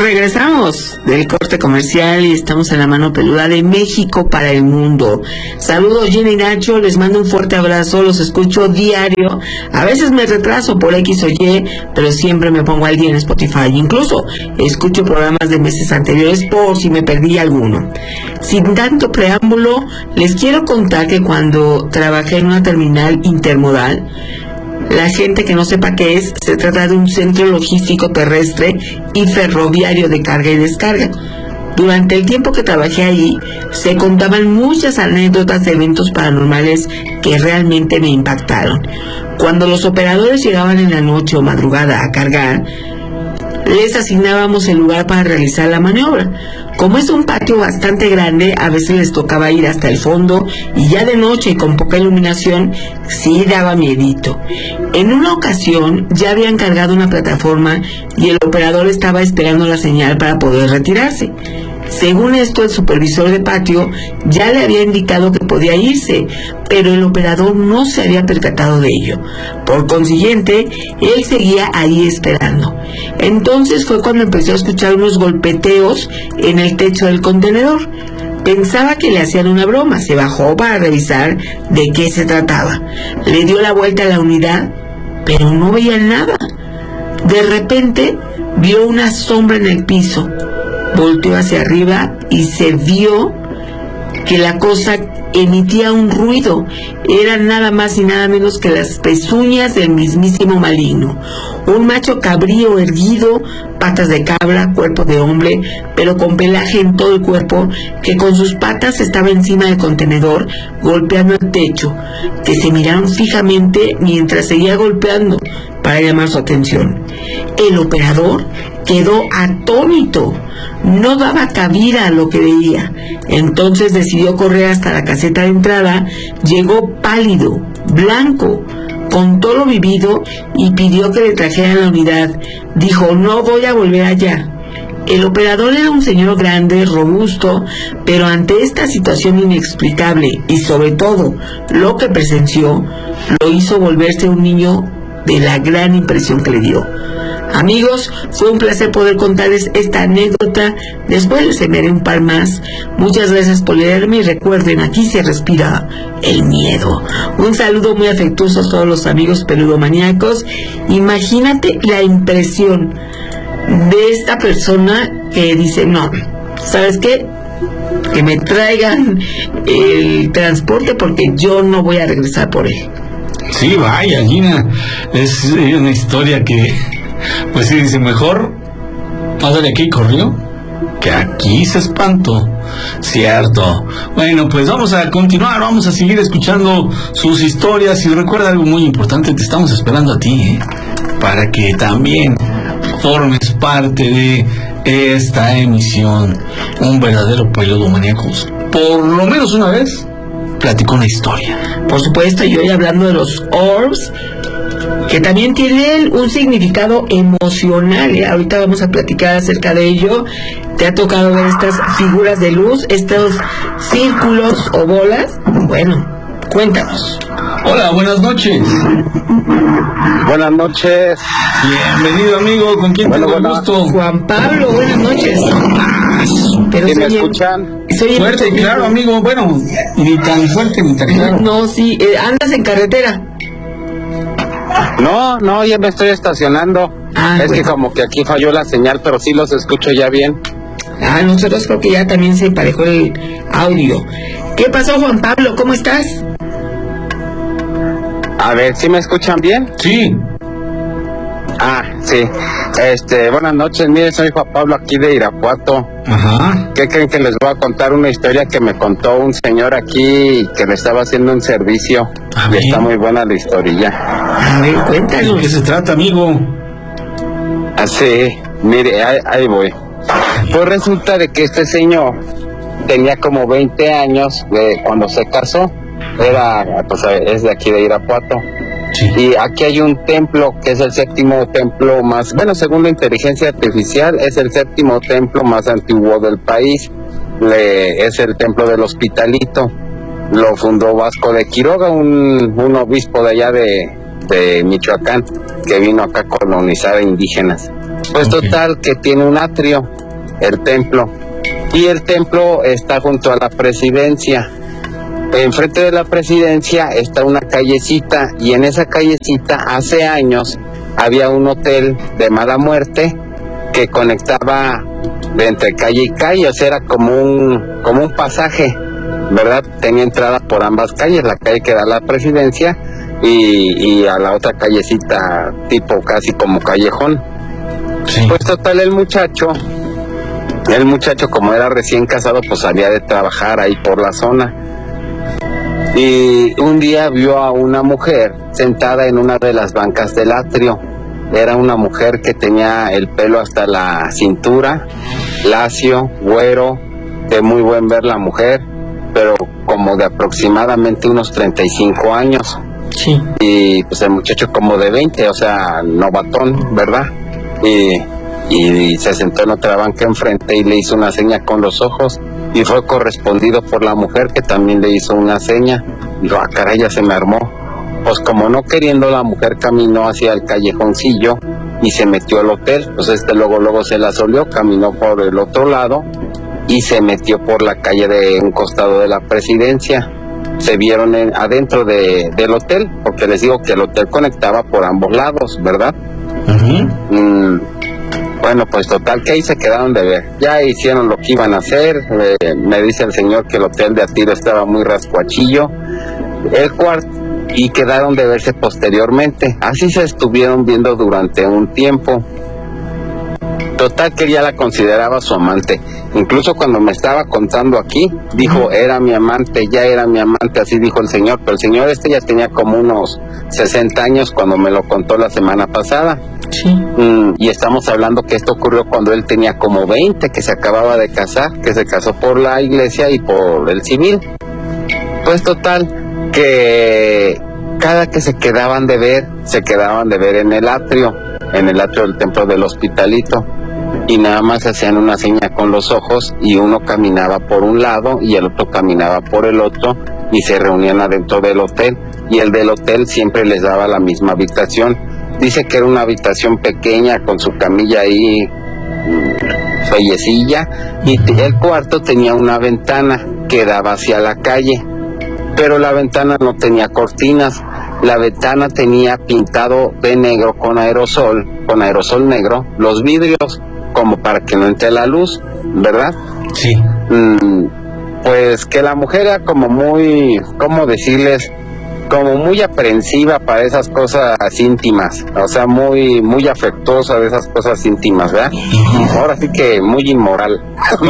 Regresamos del corte comercial y estamos en la mano peluda de México para el mundo. Saludos, Gina y Nacho, les mando un fuerte abrazo, los escucho diario. A veces me retraso por X o Y, pero siempre me pongo al día en Spotify. Incluso escucho programas de meses anteriores por si me perdí alguno. Sin tanto preámbulo, les quiero contar que cuando trabajé en una terminal intermodal, la gente que no sepa qué es, se trata de un centro logístico terrestre y ferroviario de carga y descarga. Durante el tiempo que trabajé ahí, se contaban muchas anécdotas de eventos paranormales que realmente me impactaron. Cuando los operadores llegaban en la noche o madrugada a cargar, les asignábamos el lugar para realizar la maniobra. Como es un patio bastante grande, a veces les tocaba ir hasta el fondo y ya de noche con poca iluminación sí daba miedito. En una ocasión ya habían cargado una plataforma y el operador estaba esperando la señal para poder retirarse. Según esto, el supervisor de patio ya le había indicado que podía irse, pero el operador no se había percatado de ello. Por consiguiente, él seguía ahí esperando. Entonces fue cuando empezó a escuchar unos golpeteos en el techo del contenedor. Pensaba que le hacían una broma, se bajó para revisar de qué se trataba. Le dio la vuelta a la unidad, pero no veía nada. De repente, vio una sombra en el piso. Volteó hacia arriba y se vio que la cosa emitía un ruido. Era nada más y nada menos que las pezuñas del mismísimo maligno. Un macho cabrío erguido, patas de cabra, cuerpo de hombre, pero con pelaje en todo el cuerpo, que con sus patas estaba encima del contenedor, golpeando el techo, que se miraron fijamente mientras seguía golpeando para llamar su atención. El operador quedó atónito. No daba cabida a lo que veía. Entonces decidió correr hasta la caseta de entrada. Llegó pálido, blanco, contó lo vivido y pidió que le trajeran la unidad. Dijo: no voy a volver allá. El operador era un señor grande, robusto, pero ante esta situación inexplicable y sobre todo lo que presenció, lo hizo volverse un niño de la gran impresión que le dio. Amigos, fue un placer poder contarles esta anécdota. Después les enviaré un par más. Muchas gracias por leerme y recuerden, aquí se respira el miedo. Un saludo muy afectuoso a todos los amigos peludomaníacos. Imagínate la impresión de esta persona que dice: no, ¿sabes qué? Que me traigan el transporte porque yo no voy a regresar por él. Sí, vaya, Gina, es una historia que, pues sí, dice: mejor mándale aquí corrió que aquí se espantó. Cierto. Bueno, pues vamos a continuar, vamos a seguir escuchando sus historias. Y recuerda algo muy importante: te estamos esperando a ti, para que también formes parte de esta emisión. Un verdadero peludomaníaco, por lo menos una vez, platicó una historia. Por supuesto, y hoy hablando de los orbs, que también tienen un significado emocional, ¿eh? Ahorita vamos a platicar acerca de ello. ¿Te ha tocado ver estas figuras de luz, estos círculos o bolas? Bueno, cuéntanos. Hola, buenas noches. Buenas noches. Bienvenido, amigo. ¿Con quién tengo el gusto? Juan Pablo, buenas noches. Pero ¿sí me escuchan? Soy fuerte, claro, amigo. Bueno, ni tan fuerte ni tan claro. No, sí. ¿Andas en carretera? No, ya me estoy estacionando. Que como que aquí falló la señal, pero sí los escucho ya bien. Nosotros creo que ya también se emparejó el audio. ¿Qué pasó, Juan Pablo? ¿Cómo estás? A ver, ¿sí me escuchan bien? Sí. Sí. Buenas noches, mire, soy Juan Pablo aquí de Irapuato. Ajá. ¿Qué creen? Que les voy a contar una historia que me contó un señor aquí que le estaba haciendo un servicio. Y está muy buena la historia. A ver, cuéntanos. ¿De qué se trata, amigo? Sí, mire, ahí voy. Pues resulta de que este señor tenía como 20 años cuando se casó. Es de aquí de Irapuato. Sí. Y aquí hay un templo que es el séptimo templo más, según la inteligencia artificial, es el séptimo templo más antiguo del país. Es el templo del Hospitalito. Lo fundó Vasco de Quiroga, un obispo de allá de Michoacán, que vino acá a colonizar a indígenas. Pues total que tiene un atrio, el templo, y el templo está junto a la presidencia. Enfrente de la presidencia está una callecita, y en esa callecita hace años había un hotel de mala muerte que conectaba de entre calle y calle, o sea, era como un pasaje, ¿verdad? Tenía entrada por ambas calles, la calle que da a la presidencia y a la otra callecita tipo casi como callejón. Sí. Pues total, el muchacho como era recién casado, pues salía de trabajar ahí por la zona, y un día vio a una mujer sentada en una de las bancas del atrio. Era una mujer que tenía el pelo hasta la cintura, lacio, güero, de muy buen ver la mujer, pero como de aproximadamente unos 35 años. Sí. Y pues el muchacho como de 20, o sea, novatón, ¿verdad? Y se sentó en otra banca enfrente y le hizo una seña con los ojos, y fue correspondido por la mujer, que también le hizo una seña. Dijo, ah, caray, ya se me armó. Pues como no queriendo, la mujer caminó hacia el callejoncillo y se metió al hotel. Pues luego se la solió, caminó por el otro lado y se metió por la calle de un costado de la presidencia. Se vieron adentro del hotel, porque les digo que el hotel conectaba por ambos lados, ¿verdad? Uh-huh. Bueno, pues total que ahí se quedaron de ver. Ya hicieron lo que iban a hacer. Me dice el señor que el hotel de a tiro estaba muy rascuachillo. El cuarto, y quedaron de verse posteriormente. Así se estuvieron viendo durante un tiempo. Total que ya la consideraba su amante. Incluso cuando me estaba contando aquí, dijo, era mi amante, ya era mi amante, así dijo el señor. Pero el señor ya tenía como unos 60 años cuando me lo contó la semana pasada. Sí. Y estamos hablando que esto ocurrió cuando él tenía como 20, que se acababa de casar, que se casó por la iglesia y por el civil. Pues total, que cada que se quedaban de ver en el atrio del templo del Hospitalito, y nada más hacían una seña con los ojos, y uno caminaba por un lado y el otro caminaba por el otro, y se reunían adentro del hotel, y el del hotel siempre les daba la misma habitación. Dice que era una habitación pequeña con su camilla ahí, fallecilla, y el cuarto tenía una ventana que daba hacia la calle, pero la ventana no tenía cortinas. La ventana tenía pintado de negro con aerosol negro, los vidrios, como para que no entre la luz, ¿verdad? Sí. Pues que la mujer era como muy, ¿cómo decirles? Como muy aprensiva para esas cosas íntimas, o sea, muy afectuosa de esas cosas íntimas, ¿verdad? Ahora sí que muy inmoral.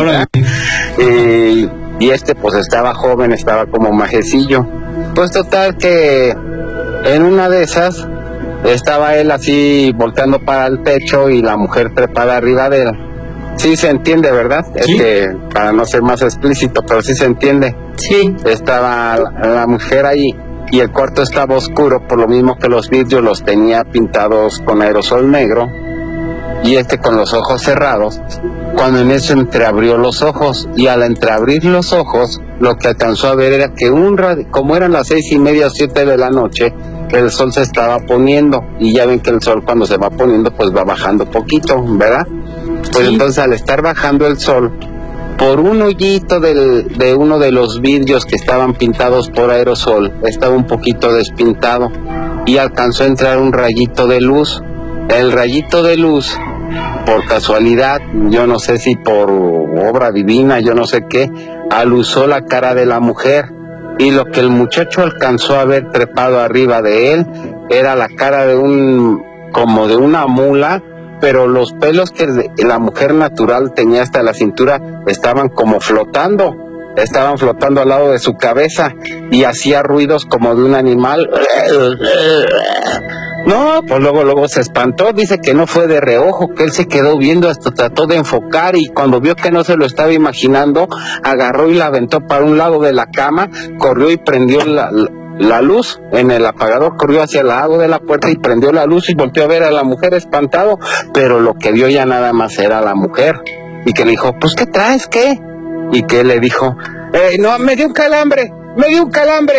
Y pues estaba joven, estaba como majecillo. Pues total que en una de esas estaba él así volteando para el techo y la mujer trepada arriba de él. Sí se entiende, ¿verdad? ¿Sí? Es que para no ser más explícito, pero sí se entiende. Sí. Estaba la mujer ahí y el cuarto estaba oscuro, por lo mismo que los vidrios los tenía pintados con aerosol negro, y con los ojos cerrados. Cuando en eso entreabrió los ojos, y al entreabrir los ojos, lo que alcanzó a ver era que como eran las 6:30 o 7 de la noche, el sol se estaba poniendo, y ya ven que el sol cuando se va poniendo pues va bajando poquito, ¿verdad? Pues sí. Entonces, al estar bajando el sol, por un hoyito de uno de los vidrios que estaban pintados por aerosol, estaba un poquito despintado, y alcanzó a entrar un rayito de luz. El rayito de luz, por casualidad, yo no sé si por obra divina, yo no sé qué, alusó la cara de la mujer, y lo que el muchacho alcanzó a ver trepado arriba de él era la cara como de una mula, pero los pelos que la mujer natural tenía hasta la cintura estaban como flotando al lado de su cabeza, y hacía ruidos como de un animal. No, pues luego se espantó. Dice que no fue de reojo, que él se quedó viendo, hasta trató de enfocar, y cuando vio que no se lo estaba imaginando, agarró y la aventó para un lado de la cama, corrió y prendió la luz en el apagador, corrió hacia el lado de la puerta y prendió la luz, y volteó a ver a la mujer espantado, pero lo que vio ya nada más era la mujer, y que le dijo, pues ¿qué traes, qué? Y que él le dijo, no, me dio un calambre.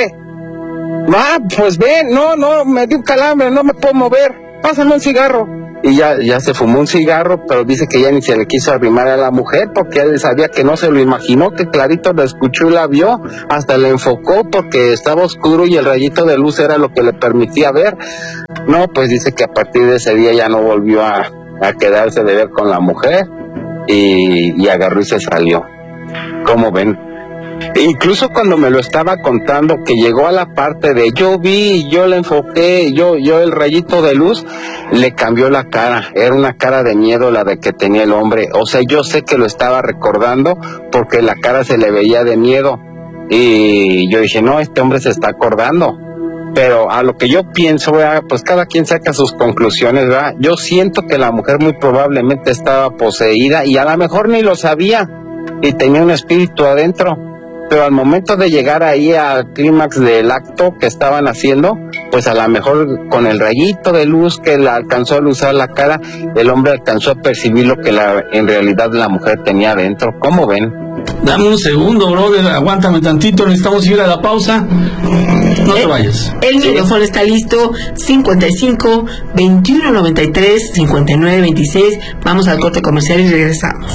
Ah, pues ven, no, me dio un calambre, no me puedo mover, pásame un cigarro. y ya se fumó un cigarro, pero dice que ya ni se le quiso arrimar a la mujer porque él sabía que no se lo imaginó, que clarito la escuchó y la vio, hasta le enfocó porque estaba oscuro y el rayito de luz era lo que le permitía ver. No, pues dice que a partir de ese día ya no volvió a quedarse de ver con la mujer y agarró y se salió. ¿Cómo ven? Incluso cuando me lo estaba contando, que llegó a la parte de yo vi, yo le enfoqué, yo el rayito de luz, le cambió la cara, era una cara de miedo la de que tenía el hombre. O sea, yo sé que lo estaba recordando porque la cara se le veía de miedo y yo dije, no, este hombre se está acordando. Pero a lo que yo pienso, ¿verdad? Pues cada quien saca sus conclusiones, ¿verdad? Yo siento que la mujer muy probablemente estaba poseída y a lo mejor ni lo sabía y tenía un espíritu adentro. Pero al momento de llegar ahí al clímax del acto que estaban haciendo, pues a lo mejor con el rayito de luz que le alcanzó a luzar la cara, el hombre alcanzó a percibir lo que en realidad la mujer tenía adentro. ¿Cómo ven? Dame un segundo, brother, aguántame tantito, necesitamos ir a la pausa. No te vayas. El micrófono está listo, 55 21 93 59 26. Vamos al corte comercial y regresamos.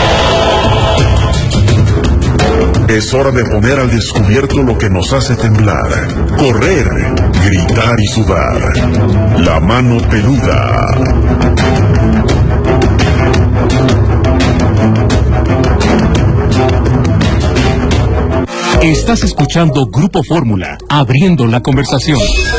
Es hora de poner al descubierto lo que nos hace temblar, correr, gritar y sudar. La mano peluda. Estás escuchando Grupo Fórmula, abriendo la conversación.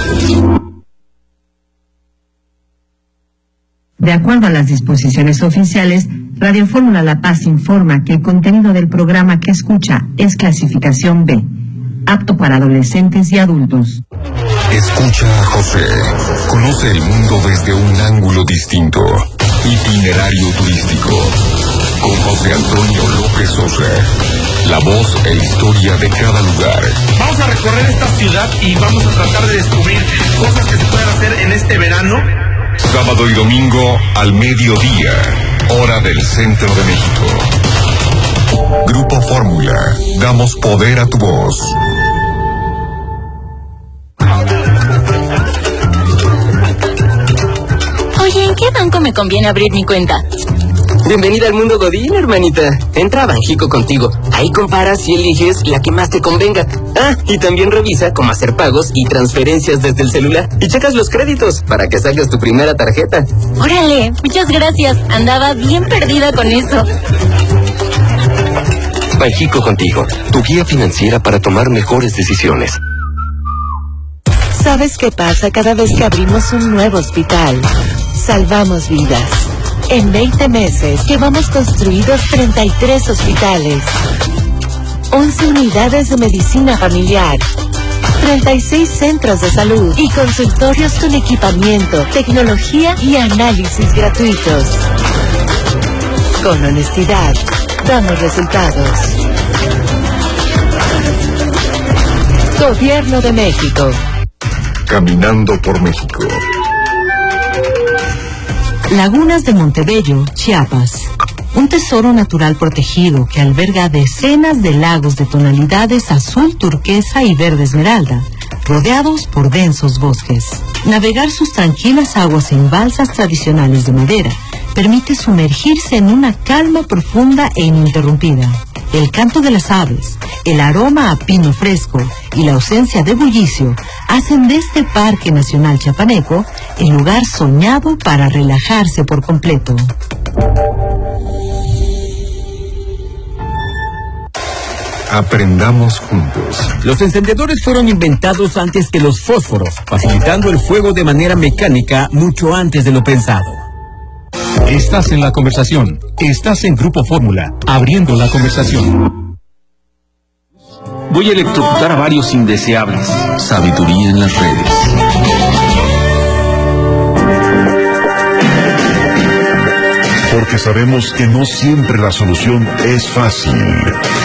De acuerdo a las disposiciones oficiales, Radio Fórmula La Paz informa que el contenido del programa que escucha es clasificación B, apto para adolescentes y adultos. Escucha a José. Conoce el mundo desde un ángulo distinto. Itinerario turístico. Con José Antonio López Sosa. La voz e historia de cada lugar. Vamos a recorrer esta ciudad y vamos a tratar de descubrir cosas que se pueden hacer en este verano. Sábado y domingo al mediodía, hora del centro de México. Grupo Fórmula, damos poder a tu voz. Oye, ¿en qué banco me conviene abrir mi cuenta? Bienvenida al mundo Godín, hermanita. Entra a Banjico Contigo. Ahí comparas y eliges la que más te convenga. Ah, y también revisa cómo hacer pagos y transferencias desde el celular. Y checas los créditos para que saques tu primera tarjeta. Órale, muchas gracias. Andaba bien perdida con eso. Banjico Contigo, tu guía financiera para tomar mejores decisiones. ¿Sabes qué pasa cada vez que abrimos un nuevo hospital? Salvamos vidas. En 20 meses llevamos construidos 33 hospitales, 11 unidades de medicina familiar, 36 centros de salud y consultorios con equipamiento, tecnología y análisis gratuitos. Con honestidad, damos resultados. Gobierno de México. Caminando por México. Lagunas de Montebello, Chiapas. Un tesoro natural protegido que alberga decenas de lagos de tonalidades azul turquesa y verde esmeralda, rodeados por densos bosques. Navegar sus tranquilas aguas en balsas tradicionales de madera permite sumergirse en una calma profunda e ininterrumpida. El canto de las aves, el aroma a pino fresco y la ausencia de bullicio hacen de este Parque Nacional Chiapaneco el lugar soñado para relajarse por completo. Aprendamos juntos. Los encendedores fueron inventados antes que los fósforos, facilitando el fuego de manera mecánica mucho antes de lo pensado. Estás en la conversación. Estás en Grupo Fórmula, abriendo la conversación. Voy a electrocutar a varios indeseables. Sabiduría en las redes. Porque sabemos que no siempre la solución es fácil.